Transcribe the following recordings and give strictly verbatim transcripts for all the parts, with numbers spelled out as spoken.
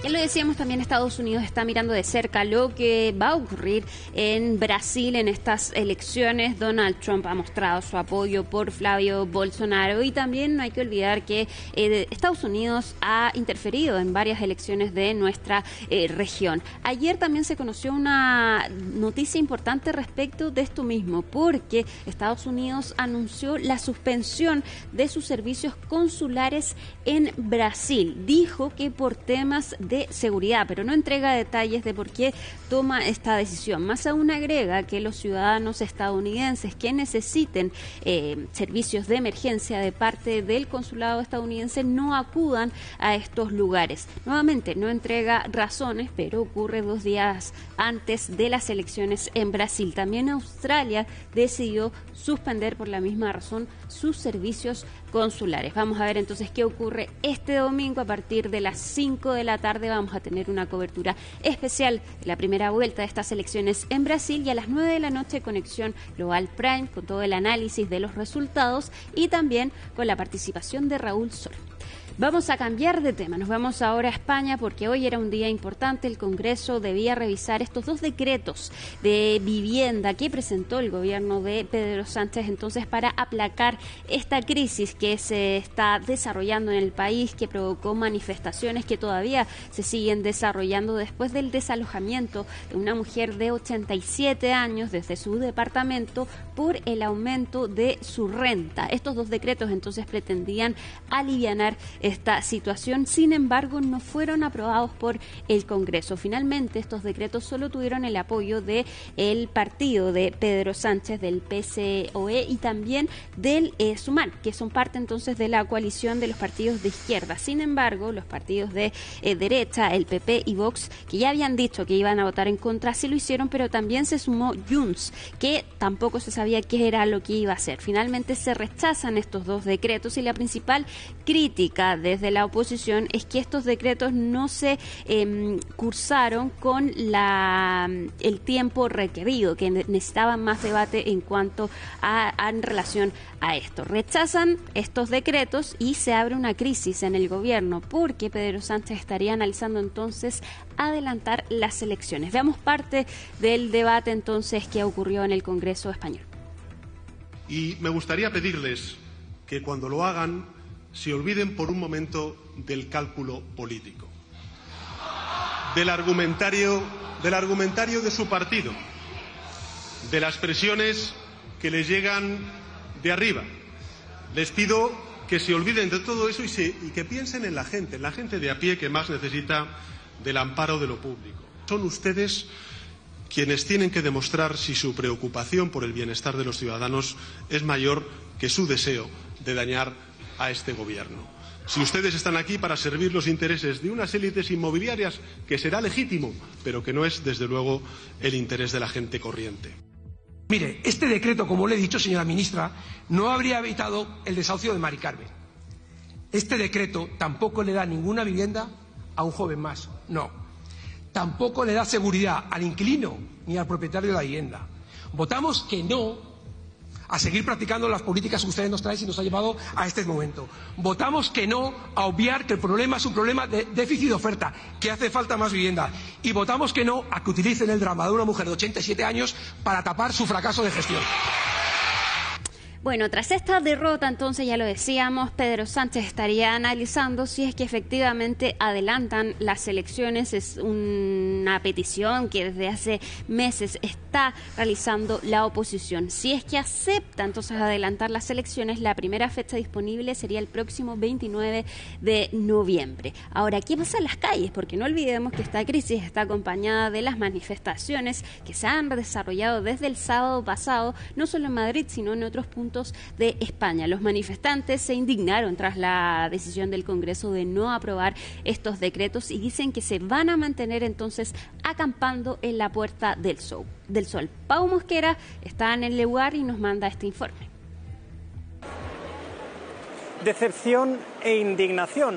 Ya lo decíamos, también Estados Unidos está mirando de cerca lo que va a ocurrir en Brasil en estas elecciones. Donald Trump ha mostrado su apoyo por Flavio Bolsonaro y también no hay que olvidar que eh, Estados Unidos ha interferido en varias elecciones de nuestra eh, región. Ayer también se conoció una noticia importante respecto de esto mismo, porque Estados Unidos anunció la suspensión de sus servicios consulares en Brasil. Dijo que por temas de de seguridad, pero no entrega detalles de por qué toma esta decisión. Más aún agrega que los ciudadanos estadounidenses que necesiten eh, servicios de emergencia de parte del consulado estadounidense no acudan a estos lugares. Nuevamente, no entrega razones, pero ocurre dos días antes de las elecciones en Brasil. También Australia decidió suspender por la misma razón sus servicios consulares. Vamos a ver entonces qué ocurre este domingo a partir de las cinco de la tarde. Vamos a tener una cobertura especial de la primera vuelta de estas elecciones en Brasil y a las nueve de la noche Conexión Global Prime con todo el análisis de los resultados y también con la participación de Raúl Sol. Vamos a cambiar de tema, nos vamos ahora a España porque hoy era un día importante. El Congreso debía revisar estos dos decretos de vivienda que presentó el gobierno de Pedro Sánchez entonces para aplacar esta crisis que se está desarrollando en el país, que provocó manifestaciones que todavía se siguen desarrollando después del desalojamiento de una mujer de ochenta y siete años desde su departamento por el aumento de su renta. Estos dos decretos entonces pretendían alivianar esta situación, sin embargo no fueron aprobados por el Congreso. Finalmente estos decretos solo tuvieron el apoyo de el partido de Pedro Sánchez, del P S O E y también del eh, Sumar, que son parte entonces de la coalición de los partidos de izquierda. Sin embargo, los partidos de eh, derecha, el P P y Vox, que ya habían dicho que iban a votar en contra, sí lo hicieron, pero también se sumó Junts, que tampoco se sabía qué era lo que iba a hacer. Finalmente se rechazan estos dos decretos y la principal crítica desde la oposición es que estos decretos no se eh, cursaron con la, el tiempo requerido, que necesitaban más debate en cuanto a, a en relación a esto. Rechazan estos decretos y se abre una crisis en el gobierno porque Pedro Sánchez estaría analizando entonces adelantar las elecciones. Veamos parte del debate entonces que ocurrió en el Congreso español. Y me gustaría pedirles que cuando lo hagan se olviden por un momento del cálculo político, del argumentario, del argumentario de su partido, de las presiones que les llegan de arriba. Les pido que se olviden de todo eso y, se, y que piensen en la gente, en la gente de a pie que más necesita del amparo de lo público. Son ustedes quienes tienen que demostrar si su preocupación por el bienestar de los ciudadanos es mayor que su deseo de dañar a este gobierno. Si ustedes están aquí para servir los intereses de unas élites inmobiliarias, que será legítimo, pero que no es, desde luego, el interés de la gente corriente. Mire, este decreto, como le he dicho, señora ministra, no habría evitado el desahucio de Mari Carmen. Este decreto tampoco le da ninguna vivienda a un joven más, no. Tampoco le da seguridad al inquilino ni al propietario de la vivienda. Votamos que no a seguir practicando las políticas que ustedes nos traen y nos ha llevado a este momento. Votamos que no a obviar que el problema es un problema de déficit de oferta, que hace falta más vivienda. Y votamos que no a que utilicen el drama de una mujer de ochenta y siete años para tapar su fracaso de gestión. Bueno, tras esta derrota, entonces, ya lo decíamos, Pedro Sánchez estaría analizando si es que efectivamente adelantan las elecciones. Es una petición que desde hace meses está realizando la oposición. Si es que acepta entonces adelantar las elecciones, la primera fecha disponible sería el próximo veintinueve de noviembre. Ahora, ¿qué pasa en las calles? Porque no olvidemos que esta crisis está acompañada de las manifestaciones que se han desarrollado desde el sábado pasado, no solo en Madrid, sino en otros puntos de España. Los manifestantes se indignaron tras la decisión del Congreso de no aprobar estos decretos y dicen que se van a mantener entonces acampando en la Puerta del Sol. Del Sol. Pau Mosquera está en el lugar y nos manda este informe. Decepción e indignación.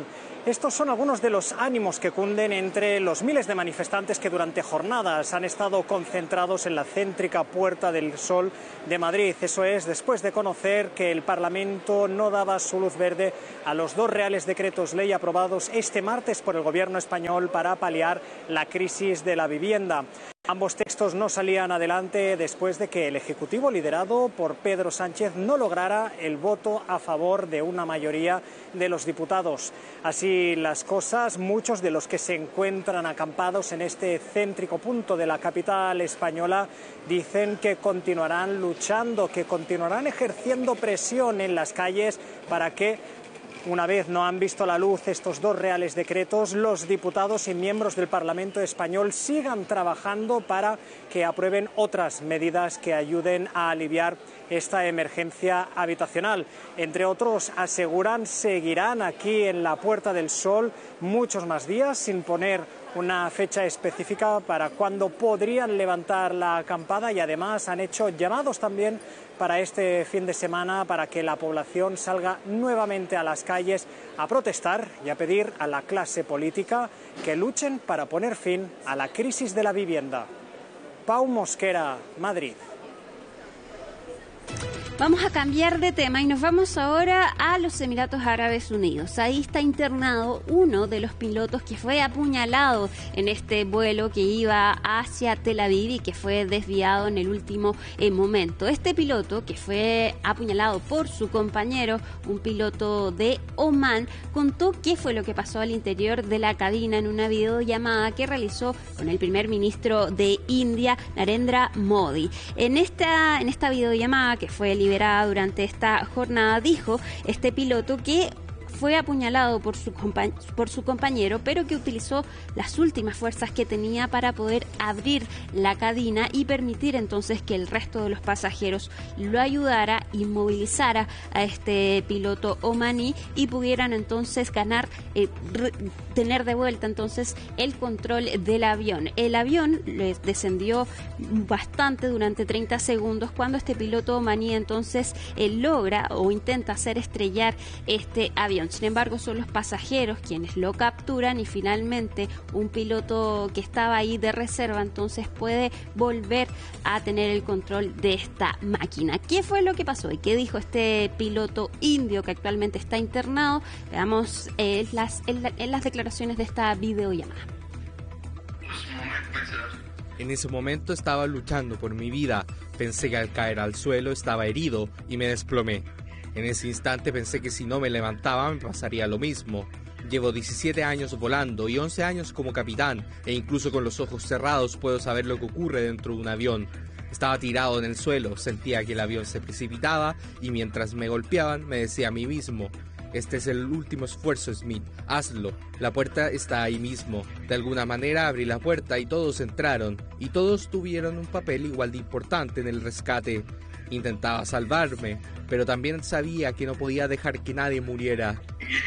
Estos son algunos de los ánimos que cunden entre los miles de manifestantes que durante jornadas han estado concentrados en la céntrica Puerta del Sol de Madrid. Eso es, después de conocer que el Parlamento no daba su luz verde a los dos reales decretos ley aprobados este martes por el Gobierno español para paliar la crisis de la vivienda. Ambos textos no salían adelante después de que el Ejecutivo, liderado por Pedro Sánchez, no lograra el voto a favor de una mayoría de los diputados. Así las cosas, muchos de los que se encuentran acampados en este céntrico punto de la capital española dicen que continuarán luchando, que continuarán ejerciendo presión en las calles para que, una vez no han visto la luz estos dos reales decretos, los diputados y miembros del Parlamento español sigan trabajando para que aprueben otras medidas que ayuden a aliviar esta emergencia habitacional. Entre otros, aseguran, seguirán aquí en la Puerta del Sol muchos más días sin poner una fecha específica para cuándo podrían levantar la acampada, y además han hecho llamados también para este fin de semana para que la población salga nuevamente a las calles a protestar y a pedir a la clase política que luchen para poner fin a la crisis de la vivienda. Pau Mosquera, Madrid. Vamos a cambiar de tema y nos vamos ahora a los Emiratos Árabes Unidos. Ahí está internado uno de los pilotos que fue apuñalado en este vuelo que iba hacia Tel Aviv y que fue desviado en el último eh, momento. Este piloto, que fue apuñalado por su compañero, un piloto de Omán, contó qué fue lo que pasó al interior de la cabina en una videollamada que realizó con el primer ministro de India, Narendra Modi. En esta, en esta videollamada, que fue liberada durante esta jornada, dijo este piloto que fue apuñalado por su, compa- por su compañero, pero que utilizó las últimas fuerzas que tenía para poder abrir la cabina y permitir entonces que el resto de los pasajeros lo ayudara y movilizara a este piloto omaní y pudieran entonces ganar, eh, re- tener de vuelta entonces el control del avión. El avión les descendió bastante durante treinta segundos cuando este piloto omaní entonces eh, logra o intenta hacer estrellar este avión. Sin embargo, son los pasajeros quienes lo capturan y finalmente un piloto que estaba ahí de reserva entonces puede volver a tener el control de esta máquina. ¿Qué fue lo que pasó y qué dijo este piloto indio que actualmente está internado? Veamos eh, las, en, la, en las declaraciones de esta videollamada. En ese momento estaba luchando por mi vida. Pensé que al caer al suelo estaba herido y me desplomé. En ese instante pensé que si no me levantaba me pasaría lo mismo. Llevo diecisiete años volando y once años como capitán, e incluso con los ojos cerrados puedo saber lo que ocurre dentro de un avión. Estaba tirado en el suelo, sentía que el avión se precipitaba y mientras me golpeaban me decía a mí mismo: este es el último esfuerzo, Smith, hazlo, la puerta está ahí mismo. De alguna manera abrí la puerta y todos entraron, y todos tuvieron un papel igual de importante en el rescate. Intentaba salvarme, pero también sabía que no podía dejar que nadie muriera.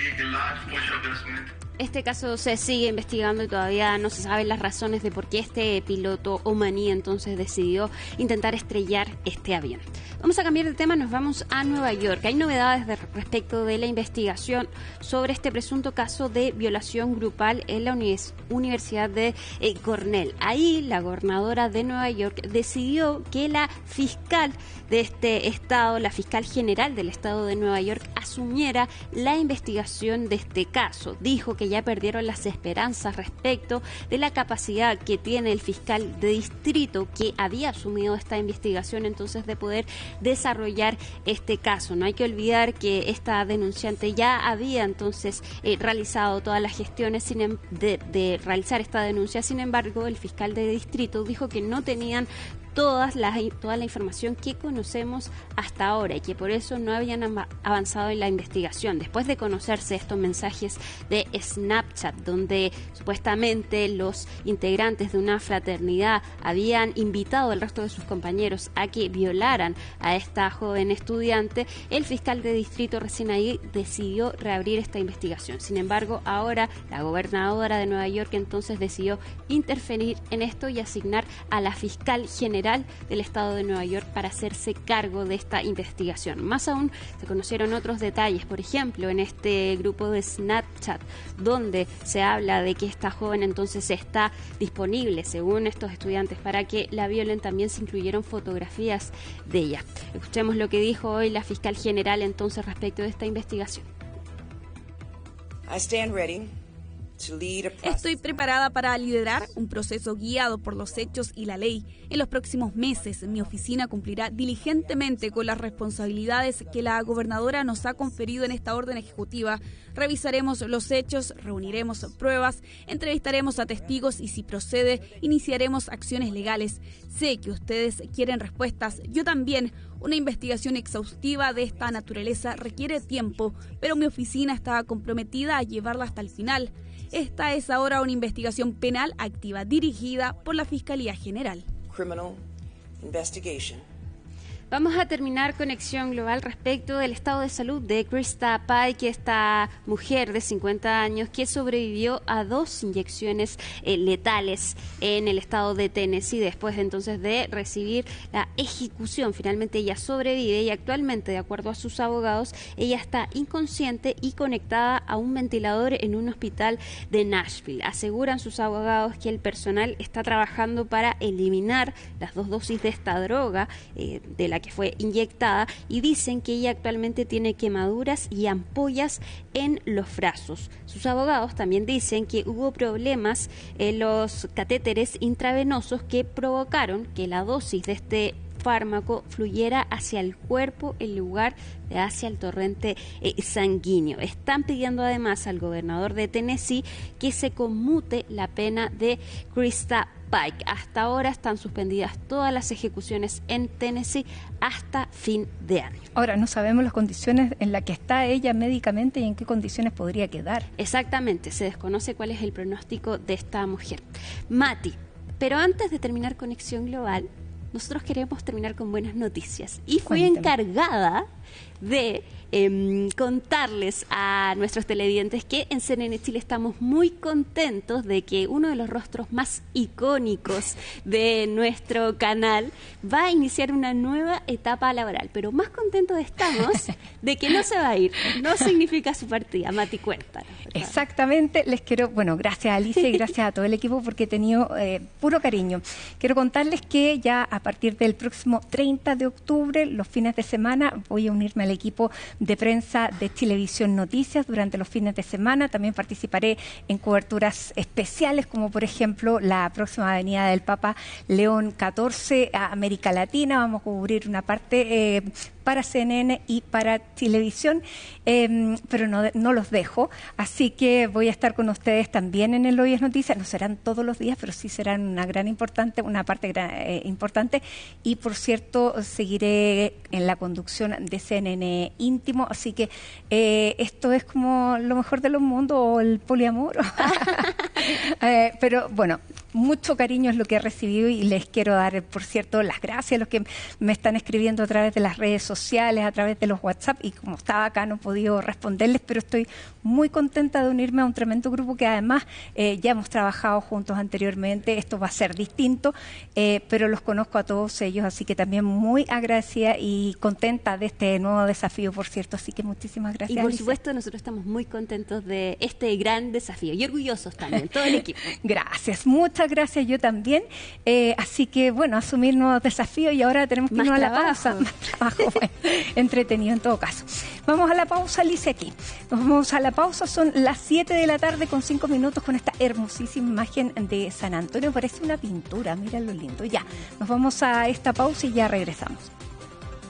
Este caso se sigue investigando y todavía no se saben las razones de por qué este piloto omaní entonces decidió intentar estrellar este avión. Vamos a cambiar de tema, nos vamos a Nueva York. Hay novedades de, respecto de la investigación sobre este presunto caso de violación grupal en la univers- Universidad de eh, Cornell. Ahí la gobernadora de Nueva York decidió que la fiscal de este estado, la fiscal general del estado de Nueva York, asumiera la investigación de este caso. Dijo que ya perdieron las esperanzas respecto de la capacidad que tiene el fiscal de distrito que había asumido esta investigación, entonces de poder desarrollar este caso. No hay que olvidar que esta denunciante ya había entonces eh, realizado todas las gestiones sin em- de, de realizar esta denuncia. Sin embargo, el fiscal de distrito dijo que no tenían todas las, toda la información que conocemos hasta ahora y que por eso no habían avanzado en la investigación. Después de conocerse estos mensajes de Snapchat donde supuestamente los integrantes de una fraternidad habían invitado al resto de sus compañeros a que violaran a esta joven estudiante, el fiscal de distrito recién ahí decidió reabrir esta investigación. Sin embargo, ahora la gobernadora de Nueva York entonces decidió interferir en esto y asignar a la fiscal general Federal del Estado de Nueva York para hacerse cargo de esta investigación. Más aún, se conocieron otros detalles, por ejemplo, en este grupo de Snapchat, donde se habla de que esta joven entonces está disponible, según estos estudiantes, para que la violen. También se incluyeron fotografías de ella. Escuchemos lo que dijo hoy la fiscal general entonces respecto de esta investigación. I stand ready. Estoy preparada para liderar un proceso guiado por los hechos y la ley. En los próximos meses, mi oficina cumplirá diligentemente con las responsabilidades que la gobernadora nos ha conferido en esta orden ejecutiva. Revisaremos los hechos, reuniremos pruebas, entrevistaremos a testigos y, si procede, iniciaremos acciones legales. Sé que ustedes quieren respuestas, yo también. Una investigación exhaustiva de esta naturaleza requiere tiempo, pero mi oficina está comprometida a llevarla hasta el final. Esta es ahora una investigación penal activa dirigida por la Fiscalía General. Criminal investigation. Vamos a terminar Conexión Global respecto del estado de salud de Krista Pike, esta mujer de cincuenta años que sobrevivió a dos inyecciones eh, letales en el estado de Tennessee después entonces de recibir la ejecución. Finalmente ella sobrevive y actualmente, de acuerdo a sus abogados, ella está inconsciente y conectada a un ventilador en un hospital de Nashville. Aseguran sus abogados que el personal está trabajando para eliminar las dos dosis de esta droga eh, de la que fue inyectada, y dicen que ella actualmente tiene quemaduras y ampollas en los brazos. Sus abogados también dicen que hubo problemas en los catéteres intravenosos que provocaron que la dosis de este fármaco fluyera hacia el cuerpo en lugar de hacia el torrente eh, sanguíneo. Están pidiendo además al gobernador de Tennessee que se conmute la pena de Krista Pike. Hasta ahora están suspendidas todas las ejecuciones en Tennessee hasta fin de año. Ahora, no sabemos las condiciones en las que está ella médicamente y en qué condiciones podría quedar. Exactamente, se desconoce cuál es el pronóstico de esta mujer. Mati, pero antes de terminar Conexión Global, nosotros queremos terminar con buenas noticias. Y fui Cuéntame. encargada de eh, contarles a nuestros televidentes que en C N N Chile estamos muy contentos de que uno de los rostros más icónicos de nuestro canal va a iniciar una nueva etapa laboral. Pero más contentos estamos de que no se va a ir. No significa su partida. Mati, cuéntanos. Exactamente, les quiero, bueno, gracias a Alicia y gracias a todo el equipo porque he tenido eh, puro cariño. Quiero contarles que ya a partir del próximo treinta de octubre, los fines de semana, voy a unirme al equipo de prensa de Chilevisión Noticias durante los fines de semana. También participaré en coberturas especiales, como por ejemplo la próxima Avenida del Papa León catorce a América Latina. Vamos a cubrir una parte eh, para C N N y para Chilevisión, eh, pero no, no los dejo. Así que voy a estar con ustedes también en el Hoy es Noticias. No serán todos los días, pero sí serán una gran importante, una parte gran, eh, importante. Y por cierto, seguiré en la conducción de C N N Íntimo. Así que eh, esto es como lo mejor de los mundos, o el poliamor. eh, pero bueno, mucho cariño es lo que he recibido y les quiero dar, por cierto, las gracias a los que me están escribiendo a través de las redes sociales, a través de los WhatsApp, y como estaba acá no he podido responderles, pero estoy muy contenta de unirme a un tremendo grupo que además eh, ya hemos trabajado juntos anteriormente. Esto va a ser distinto, eh, pero los conozco a todos ellos, así que también muy agradecida y contenta de este nuevo desafío, por cierto, así que muchísimas gracias. Y por Alicia. supuesto nosotros estamos muy contentos de este gran desafío y orgullosos también, todo el equipo. Gracias, muchas gracias, yo también. Eh, así que, bueno, asumir nuevos desafíos y ahora tenemos que Más irnos a la trabajo. pausa. Más trabajo, bueno, entretenido en todo caso. Vamos a la pausa, Alicia, aquí. Nos vamos a la pausa, son las siete de la tarde con cinco minutos con esta hermosísima imagen de San Antonio. Parece una pintura, mira lo lindo. Ya, nos vamos a esta pausa y ya regresamos.